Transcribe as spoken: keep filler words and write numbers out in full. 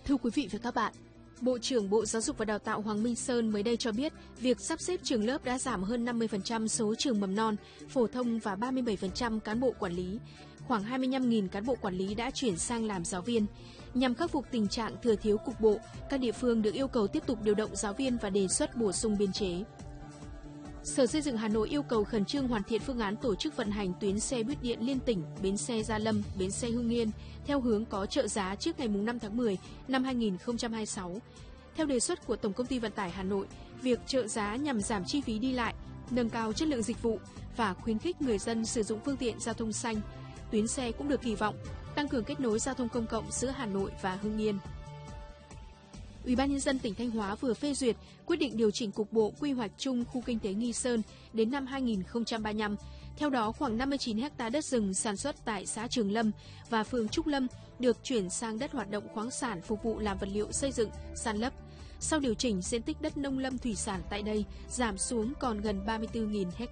Thưa quý vị và các bạn, Bộ trưởng Bộ Giáo dục và Đào tạo Hoàng Minh Sơn mới đây cho biết việc sắp xếp trường lớp đã giảm hơn năm mươi phần trăm số trường mầm non, phổ thông và ba mươi bảy phần trăm cán bộ quản lý. Khoảng hai mươi lăm nghìn cán bộ quản lý đã chuyển sang làm giáo viên. Nhằm khắc phục tình trạng thừa thiếu cục bộ, các địa phương được yêu cầu tiếp tục điều động giáo viên và đề xuất bổ sung biên chế. Sở Xây dựng Hà Nội yêu cầu khẩn trương hoàn thiện phương án tổ chức vận hành tuyến xe buýt điện liên tỉnh, bến xe Gia Lâm, bến xe Hưng Yên theo hướng có trợ giá trước ngày năm tháng mười năm hai nghìn không trăm hai mươi sáu. Theo đề xuất của Tổng công ty Vận tải Hà Nội, việc trợ giá nhằm giảm chi phí đi lại, nâng cao chất lượng dịch vụ và khuyến khích người dân sử dụng phương tiện giao thông xanh. Tuyến xe cũng được kỳ vọng tăng cường kết nối giao thông công cộng giữa Hà Nội và Hưng Yên. Ủy ban nhân dân tỉnh Thanh Hóa vừa phê duyệt quyết định điều chỉnh cục bộ quy hoạch chung khu kinh tế Nghi Sơn đến năm hai nghìn không trăm ba mươi lăm. Theo đó, khoảng năm mươi chín héc ta đất rừng sản xuất tại xã Trường Lâm và phường Trúc Lâm được chuyển sang đất hoạt động khoáng sản phục vụ làm vật liệu xây dựng, san lấp. Sau điều chỉnh, diện tích đất nông lâm thủy sản tại đây giảm xuống còn gần ba mươi tư nghìn héc